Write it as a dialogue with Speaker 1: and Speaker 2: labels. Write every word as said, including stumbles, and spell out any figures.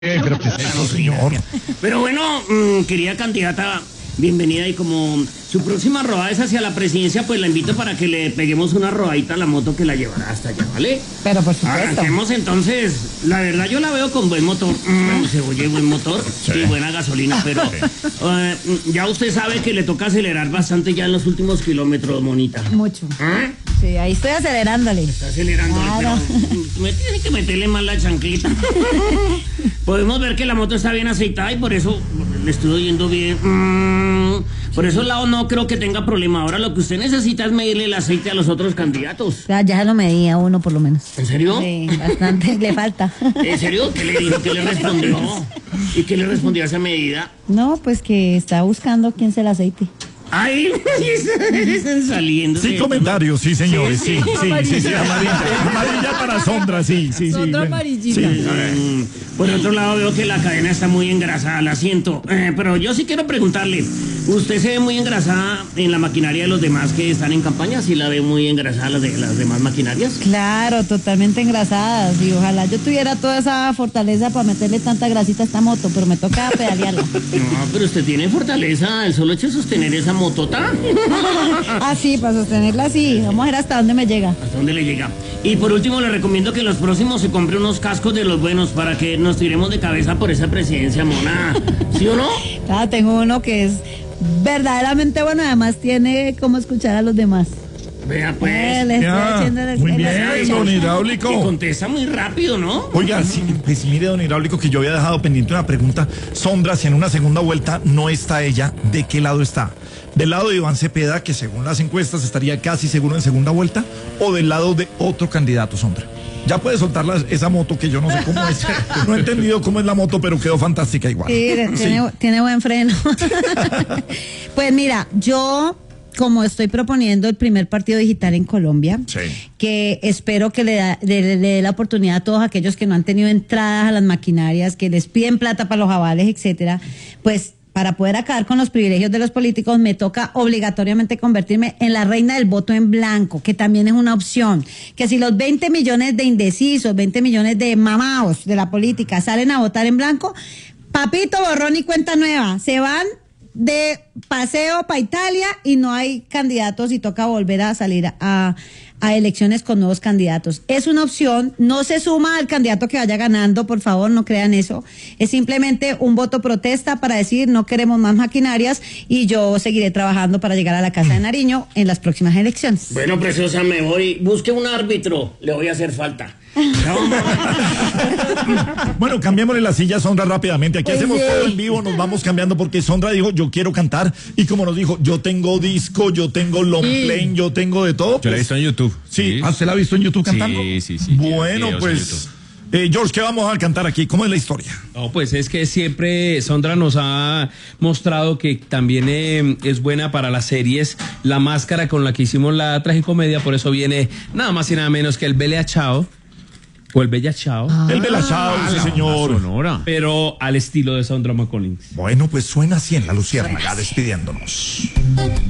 Speaker 1: Eh, pero ¿qué es eso, señor?
Speaker 2: Pero bueno, mmm, querida candidata, bienvenida, y como su próxima rodada es hacia la presidencia, pues la invito para que le peguemos una rodadita a la moto que la llevará hasta allá, ¿vale?
Speaker 3: Pero por supuesto.
Speaker 2: Arranquemos entonces. La verdad yo la veo con buen motor. Mm, se oye buen motor
Speaker 1: Sí.
Speaker 2: y buena gasolina, pero eh, ya usted sabe que le toca acelerar bastante ya en los últimos kilómetros, monita.
Speaker 3: Mucho.
Speaker 2: ¿Ah?
Speaker 3: Sí, ahí estoy acelerándole.
Speaker 2: Está acelerando,
Speaker 3: Claro.
Speaker 2: pero me tiene que meterle más la chancleta. Podemos ver que la moto está bien aceitada y por eso le estoy oyendo bien. Mm, por eso lado no creo que tenga problema. Ahora lo que usted necesita es medirle el aceite a los otros candidatos.
Speaker 3: O sea, ya lo medía uno por lo menos.
Speaker 2: ¿En serio?
Speaker 3: Sí, bastante le falta.
Speaker 2: ¿En serio? ¿Qué le dijo? ¿Qué le respondió? ¿Y qué le respondió a esa medida?
Speaker 3: No, pues que está buscando quién se el aceite.
Speaker 2: Ay, están saliendo.
Speaker 1: Sí, comentarios, sí, señores, sí, sí, sí, sí, amarilla, amarilla para Sondra, sí, sí, sí.
Speaker 3: Sondra
Speaker 1: bueno.
Speaker 3: amarillita.
Speaker 1: Sí,
Speaker 2: Mm, Por otro lado veo que la cadena está muy engrasada, la siento. Eh, pero yo sí quiero preguntarle, ¿usted se ve muy engrasada en la maquinaria de los demás que están en campaña? ¿Sí la ve muy engrasada las de las demás maquinarias?
Speaker 3: Claro, totalmente engrasadas. Y ojalá yo tuviera toda esa fortaleza para meterle tanta grasita a esta moto, pero me toca pedalearla.
Speaker 2: No, pero usted tiene fortaleza, el solo hecho de sostener esa motota.
Speaker 3: Ah, sí, para sostenerla sí. Vamos a ver hasta dónde me llega.
Speaker 2: ¿Hasta dónde le llega? Y por último le recomiendo que en los próximos se compre unos cascos de los buenos para que nos tiremos de cabeza por esa presidencia, mona. ¿Sí o no?
Speaker 3: Ah, tengo uno que es verdaderamente bueno, además tiene cómo escuchar a los demás.
Speaker 2: Vea pues.
Speaker 3: Eh, le estoy
Speaker 1: Ya,
Speaker 3: haciendo el-
Speaker 1: muy
Speaker 3: el-
Speaker 1: bien,
Speaker 3: el-
Speaker 1: don
Speaker 2: Que
Speaker 1: Hidráulico.
Speaker 2: contesta muy rápido, ¿no?
Speaker 1: Oiga, sí, pues mire, don Hidráulico, que yo había dejado pendiente una pregunta. Sondra, si en una segunda vuelta no está ella, ¿de qué lado está? ¿Del lado de Iván Cepeda, que según las encuestas estaría casi seguro en segunda vuelta, o del lado de otro candidato, Sondra? Ya puede soltar la- esa moto, que yo no sé cómo es. No he entendido cómo es la moto, pero quedó fantástica igual.
Speaker 3: Sí,
Speaker 1: Sí.
Speaker 3: tiene, tiene buen freno. Pues mira, yo como estoy proponiendo el primer partido digital en Colombia,
Speaker 1: Sí.
Speaker 3: que espero que le, da- le- le dé la oportunidad a todos aquellos que no han tenido entradas a las maquinarias, que les piden plata para los avales, etcétera, pues para poder acabar con los privilegios de los políticos me toca obligatoriamente convertirme en la reina del voto en blanco, que también es una opción. Que si los veinte millones de indecisos, veinte millones de mamaos de la política salen a votar en blanco, papito, borrón y cuenta nueva, se van de paseo para Italia y no hay candidatos y toca volver a salir a, a elecciones con nuevos candidatos. Es una opción, no se suma al candidato que vaya ganando, por favor, no crean eso. Es simplemente un voto protesta para decir no queremos más maquinarias y yo seguiré trabajando para llegar a la Casa de Nariño en las próximas elecciones.
Speaker 2: Bueno, preciosa, me voy. Busque un árbitro, le voy a hacer falta. Chao,
Speaker 1: Bueno, cambiémosle la silla a Sondra rápidamente. Aquí
Speaker 3: Pues
Speaker 1: hacemos
Speaker 3: sí.
Speaker 1: todo en vivo, nos vamos cambiando porque Sondra dijo, yo quiero cantar. Y como nos dijo, yo tengo disco, yo tengo long play, yo tengo de todo.
Speaker 4: Yo la he
Speaker 1: pues,
Speaker 4: visto en YouTube.
Speaker 1: Sí, ¿ah, ¿usted la ha visto en YouTube cantando?
Speaker 4: Sí, sí, sí.
Speaker 1: Bueno,
Speaker 4: Videos en
Speaker 1: pues,
Speaker 4: YouTube.
Speaker 1: eh, George, ¿qué vamos a cantar aquí? ¿Cómo es la historia?
Speaker 4: No, pues es que siempre Sondra nos ha mostrado que también eh, es buena para las series. La máscara con la que hicimos la tragicomedia, por eso viene nada más y nada menos que el Bella Chao. O el Bella Chao.
Speaker 1: El Bella Chao, sí, señor.
Speaker 4: Sonora. Pero al estilo de Sondra McCollins.
Speaker 1: Bueno, pues suena así en La Luciérnaga, despidiéndonos.